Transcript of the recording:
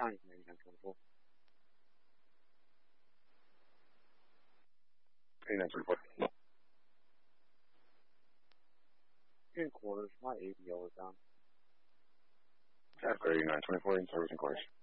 County 9924. 8924. In quarters, my ABL is down. At 3924 in service and quarters.